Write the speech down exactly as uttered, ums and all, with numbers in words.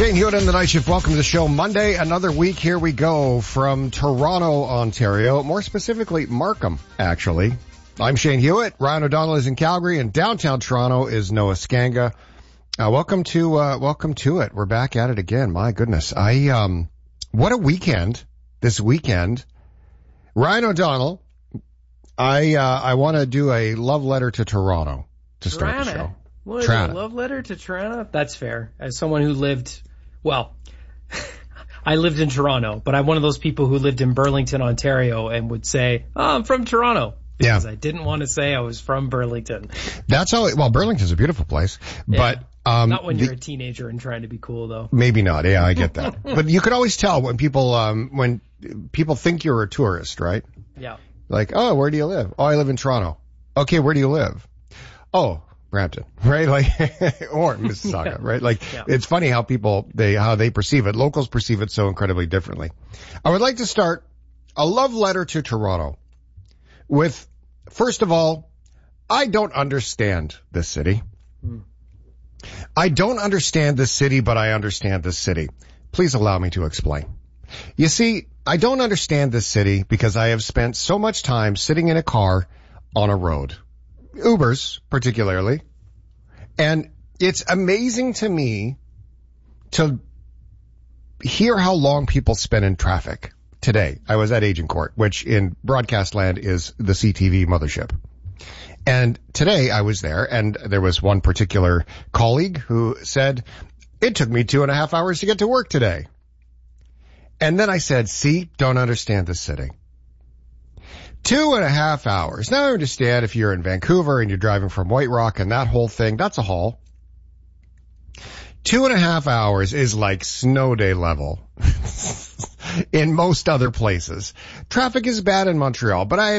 Shane Hewitt in the Night Shift. Welcome to the show. Monday, another week. Here we go from Toronto, Ontario. More specifically, Markham, actually. I'm Shane Hewitt. Ryan O'Donnell is in Calgary, and downtown Toronto is Noah Skanga. Uh, welcome to, uh, welcome to it. We're back at it again. My goodness. I, um, what a weekend this weekend. Ryan O'Donnell, I, uh, I want to do a love letter to Toronto to start Toronto. the show. What, a love letter to Toronto? That's fair. As someone who lived, well, I lived in Toronto, but I'm one of those people who lived in Burlington, Ontario, and would say, oh, I'm from Toronto. Because yeah. I didn't want to say I was from Burlington. That's how, well, Burlington's a beautiful place, yeah. but, um, not when the, you're a teenager and trying to be cool, though. Maybe not. Yeah, I get that. But you could always tell when people, um, when people think you're a tourist, right? Yeah. Like, oh, where do you live? Oh, I live in Toronto. Okay, where do you live? Oh, Brampton, right? Like, or Mississauga, yeah. right? Like, yeah. It's funny how people, they, how they perceive it. Locals perceive it so incredibly differently. I would like to start a love letter to Toronto with, first of all, I don't understand this city. Hmm. I don't understand this city, but I understand this city. Please allow me to explain. You see, I don't understand this city because I have spent so much time sitting in a car on a road. Ubers, particularly. And it's amazing to me to hear how long people spend in traffic. Today, I was at Agincourt, which in broadcast land is the C T V mothership. And today I was there, and there was one particular colleague who said, it took me two and a half hours to get to work today. And then I said, see, don't understand the city. Two and a half hours. Now I understand if you're in Vancouver and you're driving from White Rock and that whole thing, that's a haul. Two and a half hours is like snow day level in most other places. Traffic is bad in Montreal, but I